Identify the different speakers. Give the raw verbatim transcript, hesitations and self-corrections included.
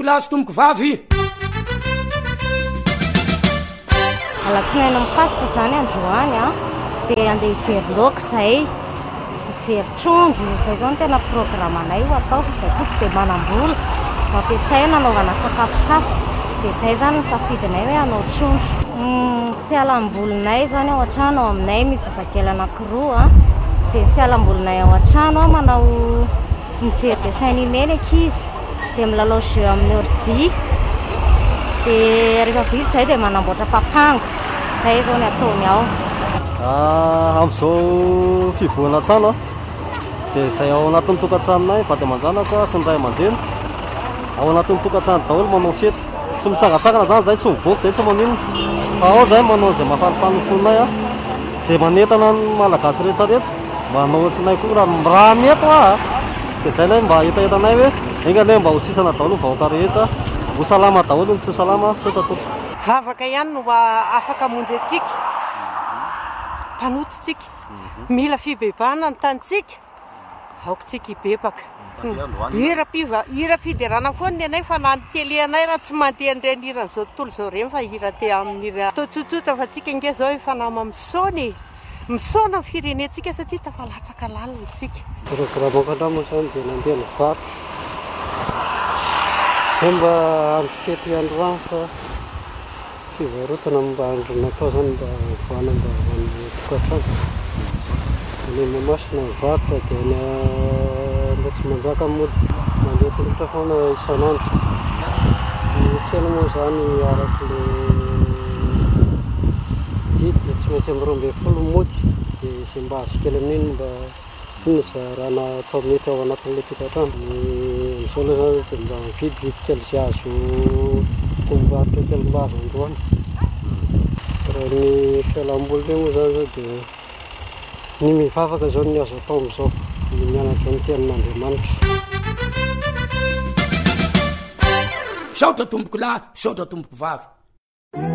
Speaker 1: tomboko lahy sy tomboko vavy.
Speaker 2: Alatsinainy mikasika zany androany a dia andeha hijery laoka zay, hijery trondro, izay zao no tena programanay ho ataoko, izay kosa dia manam-bola mampiasay nanaovana sakafokafo, dia izay zany ny safidinay hoe hanao trondro. Fialam-bolinay zany ao an-trano aminay misy zazakely anankiroa a, dia fialam-bolinay ao an-trano a manao mijery dessin animé ny ankizy, dia milalao jeu amin'ny ordi, dia rehefa vita izay dia manamboatra papango, izay zao ny ataony ao.
Speaker 3: Amin'izao fivohana trano dia izay ao anatin'ny tokantranonay vady aman-janako sy ny ray aman-dreny ao anatin'ny tokantrano daholo manao fety, tsy mitsangatsangana zany zay, tsy mivoaka zay, tsy maninona fa ao zay manao izay mahalifany ny fononay a, dia manentana ny malagasy rehetrarehetra manao ohatsinay koa raha mety a, dia izay lay mba hitahitanay hoe engany mba ho sisana daholo ny vahoaka rehetra, ho salama daholo ny tsy salama, tsotra toka.
Speaker 4: Vavaka ihany no afaka monjy antsika, mpanototsika, mila fibebahana ny tanitsika, aokontsika hibebaka. Hira piva, hira fiderana foana ny anay fa na ny télé anay raha tsy mandeha an'ireny hira izao tontolo izao ireny fa hira te amin'ny hira atao tsotsotra fa tsika nge zao efa nama misaona, misaona ny firenentsika satria tafalatsaka lalina tsika.
Speaker 3: Programako andramo zany dia nandeha nivarotra, izay mba andro fety androany fa fivarotana mba andro natao zany mba voana mba amin'ny tokantrano. Ny mamasina mivarotra dia ny mba tsy manjaka mody mandeha tongotra foana isan'andro. Ny tsena moa zany araka le didy dia tsy maintsy amin'ny roa ambin'ny folo mody, dia izay mba azo kely amin'iny mba inona izay raha natao mety ao anatin'ilay tokantrano. Ny amin'izao aloha zany dia mba mividividy kely izay azo tombarotra kely mba azo androany. Raha ny fialam-boly moa zany zao dia ny mivavaka zao ny azo atao amin'izao, ny mianatra ny tenin'Andriamanitra.
Speaker 1: Saotra tomboko lahy, saotra tomboko vavy.